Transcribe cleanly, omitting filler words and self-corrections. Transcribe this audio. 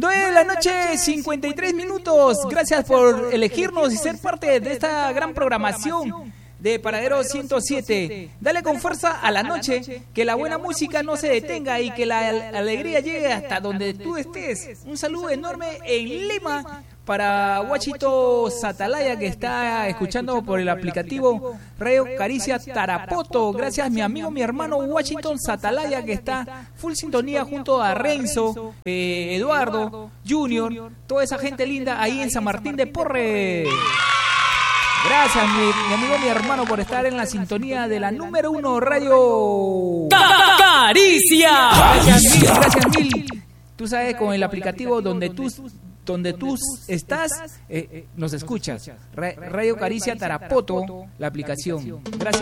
9 de la noche, 53 minutos. Gracias por elegirnos y ser parte de esta gran programación de Paradero 107. Dale con fuerza a la noche, que la buena música no se detenga y que la alegría llegue hasta donde tú estés. Un saludo enorme en Lima para Guachito Satalaya, que está escuchando por el aplicativo Radio Caricia Tarapoto. Gracias mi amigo, mi hermano Washington Satalaya, que está full sintonía junto a Renzo, Eduardo, Junior, toda esa gente linda ahí en San Martín de Porres. Gracias mi amigo, mi hermano, por estar en la sintonía de la número 1 Radio Caricia. Gracias mil. Tú sabes, con el aplicativo donde tú estás, nos escuchas. Radio Caricia Tarapoto, la aplicación. Gracias.